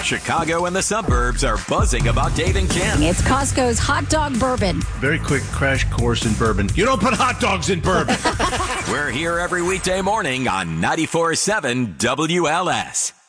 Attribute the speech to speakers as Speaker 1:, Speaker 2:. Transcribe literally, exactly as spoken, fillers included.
Speaker 1: Chicago and the suburbs are buzzing about Dave and Kim.
Speaker 2: It's Costco's hot dog bourbon.
Speaker 3: Very quick crash course in bourbon. You don't put hot dogs in bourbon.
Speaker 1: We're here every weekday morning on ninety-four point seven W L S.